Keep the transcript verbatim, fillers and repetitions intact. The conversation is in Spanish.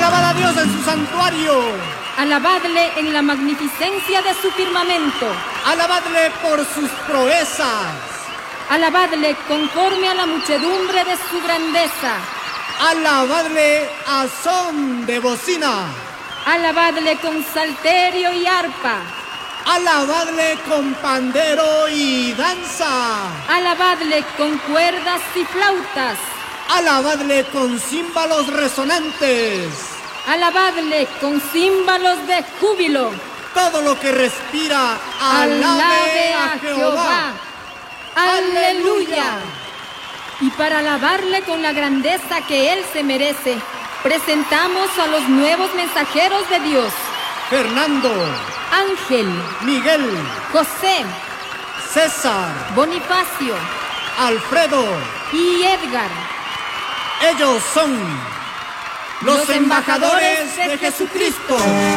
Alabad a Dios en su santuario. Alabadle en la magnificencia de su firmamento. Alabadle por sus proezas. Alabadle conforme a la muchedumbre de su grandeza. Alabadle a son de bocina. Alabadle con salterio y arpa. Alabadle con pandero y danza. Alabadle con cuerdas y flautas. Alabadle con címbalos resonantes. Alabadle con címbalos de júbilo. Todo lo que respira, alabe, Alabe a Jehová. Aleluya. Y para alabarle con la grandeza que Él se merece, presentamos a los nuevos mensajeros de Dios. Fernando, Ángel, Miguel, José, César, Bonifacio Alfredo y Edgar. Ellos son los, Los embajadores embajadores de de Jesucristo.